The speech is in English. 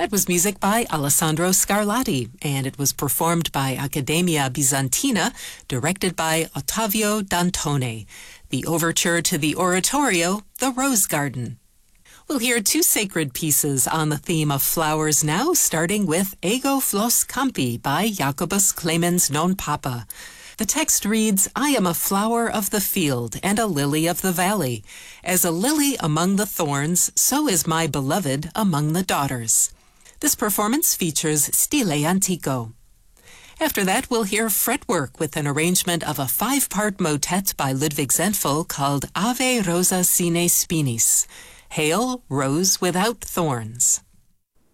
That was music by Alessandro Scarlatti, and it was performed by Accademia Bizantina, directed by Ottavio Dantone. The overture to the oratorio, The Rose Garden. We'll hear two sacred pieces on the theme of flowers now, starting with Ego Flos Campi by Jacobus Clemens non Papa. The text reads, I am a flower of the field and a lily of the valley. As a lily among the thorns, so is my beloved among the daughters. This performance features Stile Antico. After that, we'll hear fretwork with an arrangement of a 5-part motet by Ludwig Zentfel called Ave Rosa Sine Spinis. Hail, Rose Without Thorns.